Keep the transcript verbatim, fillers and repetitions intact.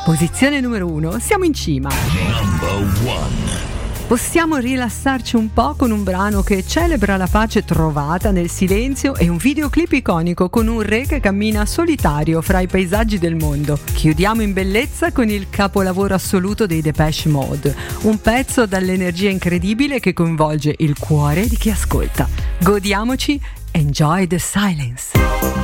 Posizione numero uno, siamo in cima. Number one. Possiamo rilassarci un po' con un brano che celebra la pace trovata nel silenzio e un videoclip iconico con un re che cammina solitario fra i paesaggi del mondo. Chiudiamo in bellezza con il capolavoro assoluto dei Depeche Mode, un pezzo dall'energia incredibile che coinvolge il cuore di chi ascolta. Godiamoci Enjoy the Silence.